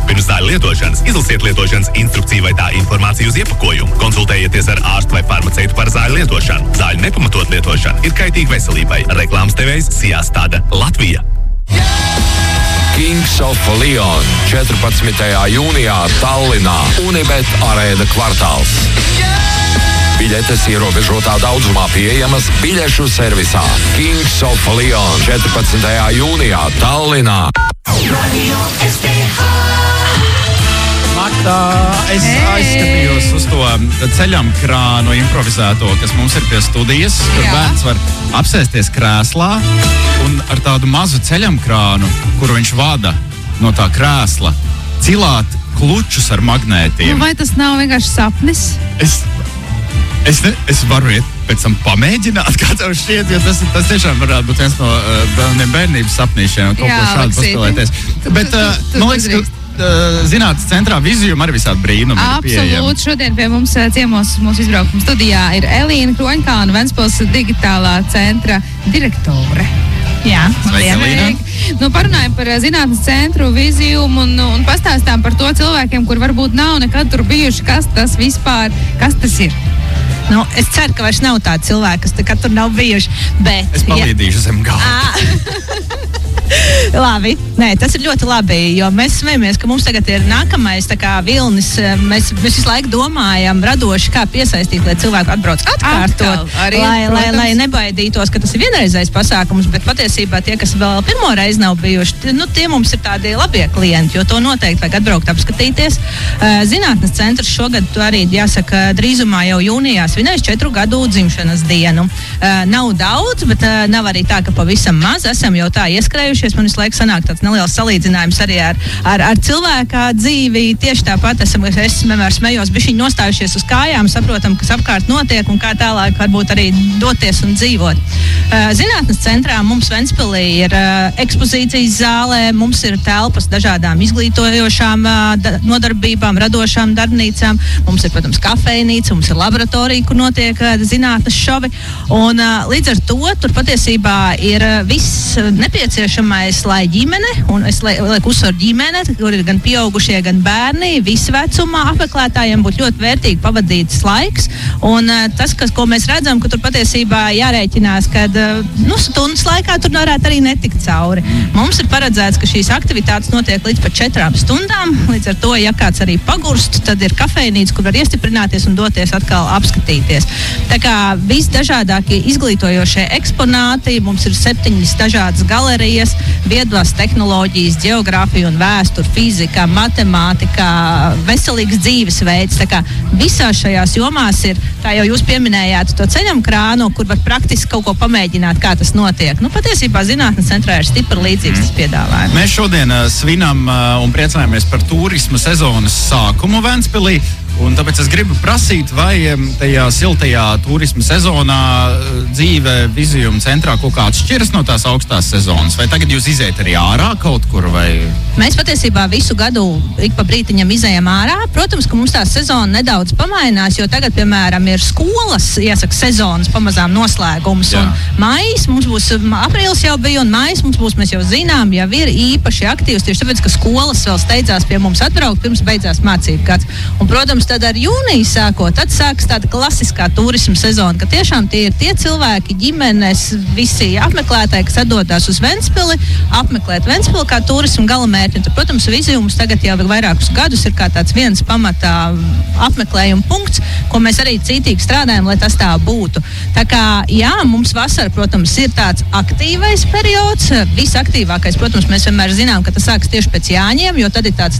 Pirms zāļu lietošanas izlasiet lietošanas instrukciju vai tā informāciju uz iepakojumu. Konsultējieties ar ārstu vai farmaceitu par zāļu lietošanu. Zāļu nepamatot lietošana ir kaitīga veselībai. Reklāmas devējs Sijastāda, Latvija. Kings of Leon 14. jūnijā Tallinā Unibet arēna kvartāls. Biļetes ierobežotā daudzumā pieejamas biļešu servisā. Kings of Leon 14. jūnijā Tallinā. Magda, es aizskatījos uz to ceļam krānu improvizēto, kas mums ir pie studijas, kur bērns var apsēsties krēslā un ar tādu mazu ceļam krānu, kuru viņš vada no tā krēsla, cilāt klučus ar magnētiem. Vai tas nav vienkārši sapnis? Es varu iet pēc tam pamēģināt, kā tev šķiet, jo tas tiešām varētu būt viens no bērnības sapnīšiem, kaut ko šādu paspēlēties. Bet, man liekas, ka Zinātnes centrā Vizijum arī visādi brīnumi ir pieejami. Absolūti. Šodien pie mums ciemos mūsu izbraukuma studijā ir Elīna Kroņkāna, Ventspils digitālā centra direktore. Jā, sveika, Elīna. Parunājam par Zinātnes centru Vizijum un pastāstām par to cilvēkiem, kur varbūt nav nekad tur bijuši, kas tas ir. Es ceru, ka vairs nav tādi cilvēki, kas nekad tur nav bijuši. Bet, es palīdīšu zem galva. Labi, tas ir ļoti labi, jo mēs smejamies, ka mums tagad ir nākamais vilnis. Mēs visu laiku domājam radoši, kā piesaistīt, lai cilvēku atbrauc atkārtot, lai nebaidītos, ka tas ir vienreizējs pasākums, bet patiesībā tie, kas vēl pirmo reizi nav bijuši, tie mums ir tādi labie klienti, jo to noteikti vajag atbraukt apskatīties. Zinātnes centrs šogad, arī jāsaka, drīzumā jau jūnijā svinēs 4 gadu dzimšanas dienu. Nav daudz, bet nav arī tā, ka pavisam maz. Esam jau tā ieskrējušies. Man visu laiku sanāk tāds neliels salīdzinājums arī ar cilvēka dzīvi. Tieši tāpat es vienmēr smējos, bišķiņ nostājušies uz kājām, saprotam, kas apkārt notiek un kā tālāk varbūt arī doties un dzīvot. Zinātnes centrā mums Ventspilī ir ekspozīcijas zālē, mums ir telpas dažādām izglītojošām nodarbībām, radošām darbnīcām, mums ir, protams, kafejnīca, mums ir laboratorija, kur notiek zinātnes šovi, un līdz ar to tur patiesībā ir viss nepieciešamais, lai ģimene, un es lieku uzsvaru ģimene, kur ir gan pieaugušie, gan bērni, visi vecumā apmeklētājiem būtu ļoti vērtīgi pavadīts laiks, un tas, ko mēs redzam, ka tur patiesībā jārēķinās, kad stundas laikā tur varētu arī netikt cauri. Mums ir paredzēts, ka šīs aktivitātes notiek līdz pat 4 stundām, līdz ar to, ja kāds arī pagurst, tad ir kafejnīca, kur var iestiprināties un doties atkal apskatīties. Tā kā visdažādākie izglītojošie eksponāti, mums ir 7 dažādas galerijas, viedās tehnoloģijas, geogrāfija un vēsture, fizika, matemātika, veselīgs dzīvesveids. Tā kā visās šajās jomās ir, kā jau jūs pieminējāt, to ceļam krānu, kur var praktiski kaut ko pamēģināt, kā tas notiek. Patiesībā Zinātnes centrā ir stipri līdzīgs tas piedāvājums. Mēs šodien svinam un priecājamies par turisma sezonas sākumu Ventspilī. Un tāpēc es gribu prasīt, vai tajā siltajā turisma sezonā dzīve Vizijum centrā kaut kā atšķiras no tās augstās sezonas? Vai tagad jūs iziet arī ārā kaut kur? Vai? Mēs patiesībā visu gadu ik pa brītiņam izejam ārā. Protams, ka mums tā sezona nedaudz pamainās, jo tagad, piemēram, ir skolas, jāsaka, sezonas pamazām noslēgums. Jā. Un maijs mums būs, aprīlis jau bija, un maijs mums būs, mēs jau zinām, jau ir īpaši aktīvs, tieši tāpēc, ka skolas vēl steidzās pie mums atbraukt, pirms beidzās mācību gads. Un, protams, tad ar jūniju sākot, tad sākas tāda klasiskā turisma sezona, ka tiešām tie ir tie cilvēki, ģimenes, visi apmeklētāji, kas atdodās uz Ventspili, apmeklēt Ventspili kā turismu galamērķi. Tad, protams, Vizijums tagad jau vairākus gadus ir kā tāds viens pamatā apmeklējuma punkts, ko mēs arī cītīgi strādājam, lai tas tā būtu. Tā kā, jā, mums vasara, protams, ir tāds aktīvais periods, visaktīvākais, protams, mēs vienmēr zinām, ka tas sāks tieši pēc Jāņiem, jo tad ir tāds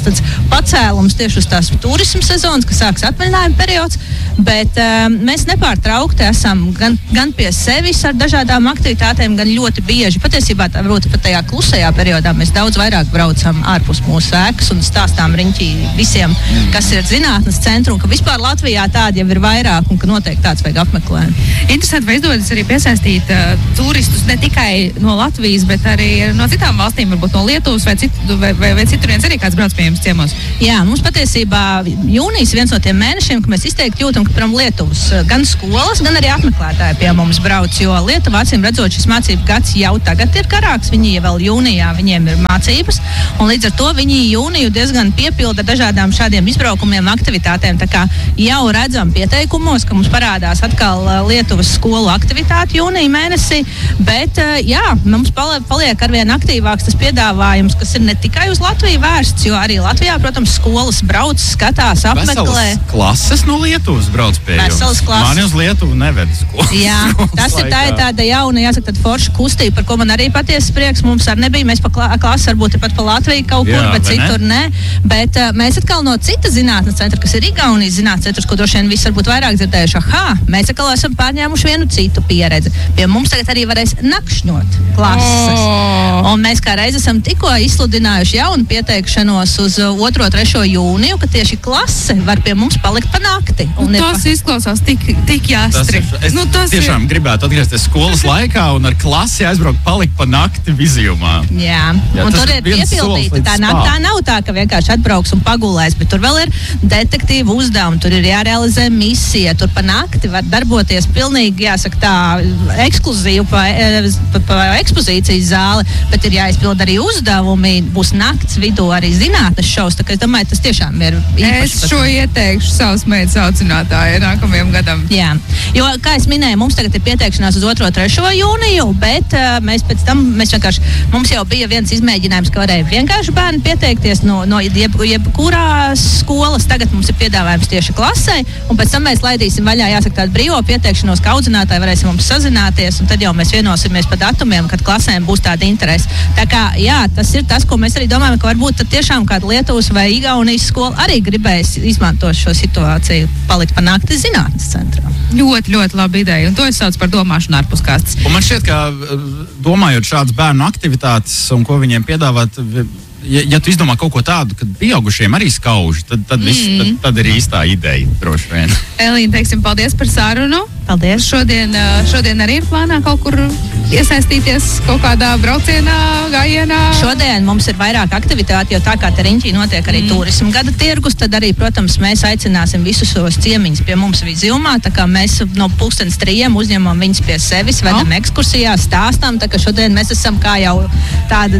pacēlums tieši uz tās turismu sezonas, kas sāks atvaļinājuma periods, bet mēs nepārtraukti esam gan pie sevis ar dažādām aktivitātēm, gan ļoti bieži. Patiesībā pat tajā klusajā periodā mēs daudz vairāk braucam ārpus mūsu ēkas un stāstām riņķī visiem, kas ir Zinātnes centru, un ka vispār Latvijā tādi jau ir vairāk un ka noteikti tāds vajag apmeklēt. Interesanti, vai izdodas arī piesaistīt turistus ne tikai no Latvijas, bet arī no citām valstīm, varbūt no Lietuvas vai citurienes arī kāds brauc pie jums ciemos? Jā, mums patiesībā jūnijas ir viens no tiem mēnešiem, ka mēs izteikti jūtam, ka prom Lietuvas gan skolas, gan arī apmeklētāji pie mums brauc, jo Lietuva, acīm redzot, šis mācību gads jau tagad ir garāks, viņi vēl jūnijā, viņiem ir mācības, un līdz ar to viņi jūniju diezgan piepilda dažādām šādiem izbraukumiem, aktivitātēm, tā kā jau redzam pieteikumos, ka mums parādās atkal Lietuvas skolu aktivitāti jūnija mēnesī, bet jā, mums paliek arvien aktīvāks tas piedāvājums, kas ir ne tikai uz Latviju vērsts, jo arī Latvijā, protams, skolas brauc, skatās, apmeklē. Veselas klases no Lietuvas brauc pie jums. Veselas klases. Mani uz Lietuvu neved skolas. Jā, tas ir tāda jauna, jāsaka, tāda forša kustība, par ko man arī patiesas prieks. Mums arī nebija, mēs pa klases varbūt ir pat pa Latviju kaut kur, bet citur ne. Bet mēs atkal no cita zinātnes centra, kas ir Igaunijas zinātnes centrs, ko droši vien visi varbūt vairāk dzirdējuši. Mēs atkal esam pārņēmuši vienu citu pieredzi. Pie mums tagad arī varēs nakšņot klases. Un mēs kā reiz esam tikko izsludinājuši jaunu pieteikšanos uz 2.3. jūniju, ka tieši klase var pie mums palikt pa nakti. Tas izklausās tik jāstri. Es tiešām gribētu atgriezties skolas laikā un ar klasi aizbraukt palikt pa nakti vizijumā. Jā, un tur ir piepildīta. Tā nav tā, ka vienkārši atbrauks un pagulēs, bet tur vēl ir detektīvu uzdevumi, tur ir jārealizē misija, tur pa nakti var darboties pilnīgi, jāsaka tā, ekskluzīvi pa ekspozīcijas zāli, bet ir jāizpild arī uzdevumi, būs nakts vidū arī zinātnes šovs, tā kā es domāju, tas tiešām ir īpaši. Es šo ieteikšu savas meitas audzinātāji nākamajam gadam. Jā, jo, kā es minēju, mums tagad ir pieteikšanās uz 2.3. jūniju, bet mēs pēc tam, mums jau bija viens izmēģinājums, ka varēja vienkārši bērni pieteikties no jebkurās skolas. Tagad mums ir piedāvājums tieši klasē, un pēc tam mēs laidīsim vaļā, jāsaka, tādu brīvo pieteikšanos, ka audzinātāji varēsim mums sazināties, un tad jau mēs vienosimies par datumiem, kad klasēm būs tāda interese. Tā kā, jā, tas ir tas, ko mēs arī domājam, ka varbūt tad tiešām kāda Lietuvas vai Igaunijas skola arī gribēs izmantot šo situāciju, palikt pa nakti zinātnes centrā. Ļoti, ļoti laba ideja, un to es saucu par domāšanu ārpus kastes. Un man šķiet, ka domājot šādas bērnu aktivitātes un ko viņiem piedāvāt, ja tu izdomā kaut ko tādu, kad pieaugušiem arī skauž, tad ir īstā ideja, droši vien. Elīna, teiksim, paldies par sarunu. Paldies. Šodien arī ir plānā kaut kur iesaistīties kaut kādā braucienā, gājienā? Šodien mums ir vairāk aktivitāti, jo tā kā Riņķī notiek arī turismu gada tirgus, tad arī, protams, mēs aicināsim visus šos ciemiņus pie mums Vizjumā, tā kā mēs no 2:30 uzņemam viņus pie sevis, vedam ekskursijās, stāstam, tā kā šodien mēs esam kā jau tāda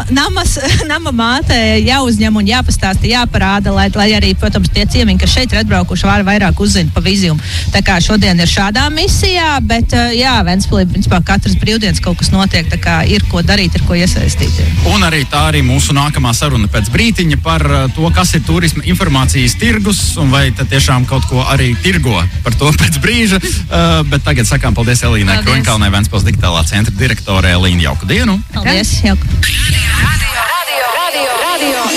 nama māte jāuzņem un jāpastāsta, jāparāda, lai arī, protams, tie ciemiņi, kas šeit ir atbraukuši, vairāk uzzina pa Vizjumu. Tā kā šodien ir šādā misijā, bet jā, Ventspilī, principā, katras brīvdienas kaut kas notiek, tā kā ir ko darīt, ir ko iesaistīties. Un arī tā arī mūsu nākamā saruna pēc brītiņa par to, kas ir turisma informācijas tirgus, un vai tad tiešām kaut ko arī tirgo par to pēc brīža. Bet tagad sakām paldies Elīnai Kroņkalnei, Ventspils digitālā centra direktore. Elīna, jauku dienu! Paldies! Jauku.